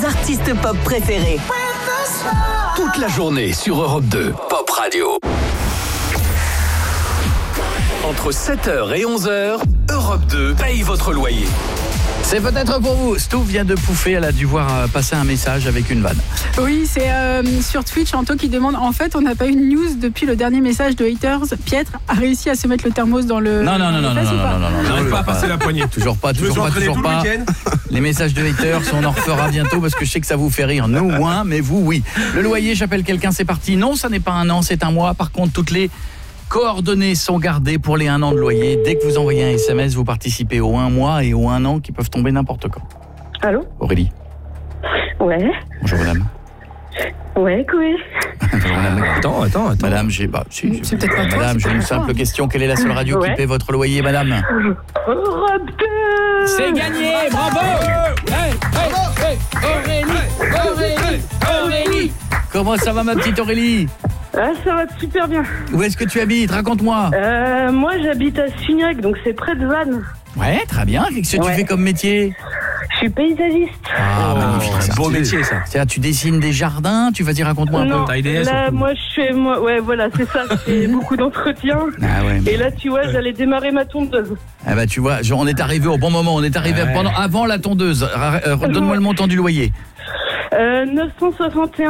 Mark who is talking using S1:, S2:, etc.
S1: vos artistes pop préférés.
S2: Toute la journée sur Europe 2, Pop Radio. Entre 7h et 11h, Europe 2 paye votre loyer.
S3: C'est peut-être pour vous. Stu vient de pouffer, elle a dû voir passer un message avec une vanne.
S4: Oui, c'est sur Twitch, Anto qui demande, en fait, on n'a pas eu de news depuis le dernier message de Haters. Pietre a réussi à se mettre le thermos dans le...
S3: Non,
S5: N'arrive pas à passer la poignée.
S3: Toujours pas. Les messages de haters, on en refera bientôt parce que je sais que ça vous fait rire. Nous, moins, mais vous, oui. Le loyer, j'appelle quelqu'un, c'est parti. Non, ça n'est pas un an, c'est un mois. Par contre, toutes les coordonnées sont gardées pour les 1 an de loyer. Dès que vous envoyez un SMS, vous participez au 1 mois et au 1 an qui peuvent tomber n'importe quand.
S6: Allô ?
S3: Aurélie.
S6: Ouais.
S3: Bonjour madame.
S6: Ouais, Chloé.
S3: Bonjour madame.
S5: Attends.
S3: Madame,
S4: c'est peut-être pas toi,
S3: madame, j'ai une
S4: toi.
S3: simple question. Quelle est la seule radio qui paie votre loyer, madame ?
S6: Europe 2.
S3: C'est gagné, bravo. Aurélie. Comment ça va ma petite Aurélie ?
S6: Ah, ça va super bien.
S3: Où est-ce que tu habites ? Raconte-moi.
S6: Moi, j'habite à Signac, donc c'est près de Vannes.
S3: Ouais, très bien. Qu'est-ce que tu fais comme métier ?
S6: Je suis paysagiste.
S3: Ah, magnifique.
S5: C'est beau métier, ça.
S3: C'est-à-dire, tu dessines des jardins, vas-y, raconte-moi un
S6: Non,
S3: peu.
S6: là, moi, ouais, voilà, c'est ça. C'est beaucoup d'entretien.
S3: Ah ouais.
S6: Et là, tu vois, j'allais démarrer ma tondeuse.
S3: Ah bah tu vois, on est arrivé au bon moment, on est arrivé avant la tondeuse. Donne-moi le montant du loyer.
S6: 961